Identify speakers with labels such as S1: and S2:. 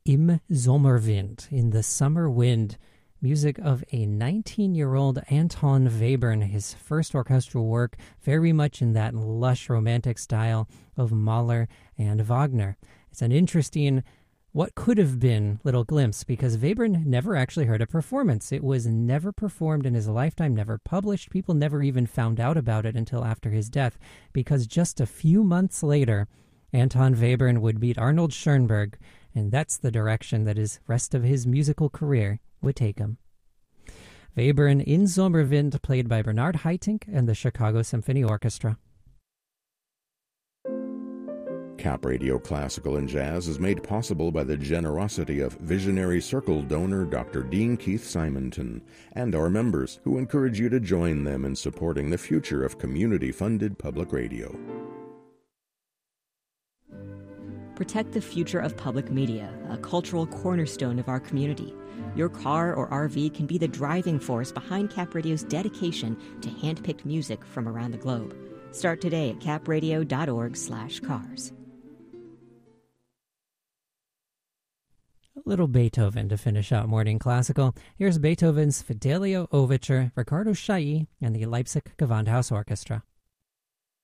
S1: Im Sommerwind, in the summer wind, music of a 19-year-old Anton Webern, his first orchestral work, very much in that lush romantic style of Mahler and Wagner. It's an interesting, what could have been little glimpse, because Webern never actually heard a performance. It was never performed in his lifetime, never published. People never even found out about it until after his death, because just a few months later, Anton Webern would meet Arnold Schoenberg, and that's the direction that his rest of his musical career would take him. Webern in Sommerwind, played by Bernard Haitink and the Chicago Symphony Orchestra.
S2: Cap Radio Classical and Jazz is made possible by the generosity of Visionary Circle donor Dr. Dean Keith Simonton and our members, who encourage you to join them in supporting the future of community-funded public radio.
S3: Protect the future of public media, a cultural cornerstone of our community. Your car or RV can be the driving force behind Cap Radio's dedication to hand-picked music from around the globe. Start today at capradio.org/cars.
S1: A little Beethoven to finish out Morning Classical. Here's Beethoven's Fidelio Overture, Riccardo Chailly and the Leipzig Gewandhaus Orchestra.